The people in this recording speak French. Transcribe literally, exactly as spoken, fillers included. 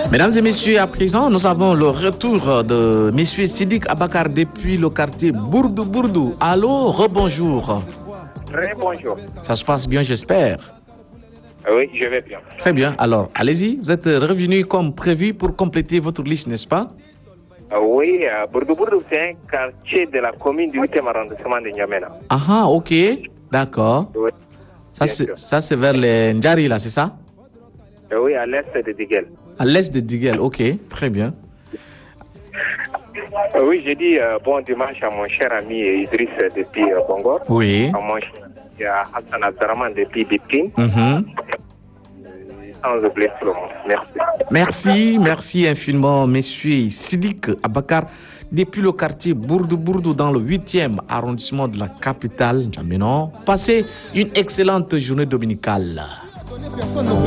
Mesdames et messieurs, à présent, nous avons le retour de monsieur Sidik Abakar depuis le quartier Bourdou Bourdou. Allô, rebonjour. Très bonjour. Ça se passe bien, j'espère. Oui, je vais bien. Très bien. Alors, allez-y. Vous êtes revenu comme prévu pour compléter votre liste, n'est-ce pas? Oui, euh, Bourdou Bourdou, c'est un quartier de la commune du huitième arrondissement de N'Djamena. Ah ah, ok. D'accord. Oui, Ça, bien c'est, sûr. ça, c'est vers les Ndjari, là, c'est ça? Euh, Oui, à l'est de Diguel. À l'est de Diguel, ok. Très bien. Euh, Oui, j'ai dit euh, bon dimanche à mon cher ami Idriss depuis euh, Bongor. Oui. À mon cher à Hassan Abdurrahman depuis Bipkin. Mhm. Sans oublier tout le monde. Merci. Merci, merci infiniment, monsieur Sidik Abakar, depuis le quartier Bourdou Bourdou dans le huitième arrondissement de la capitale, N'Djamena. Passez une excellente journée dominicale.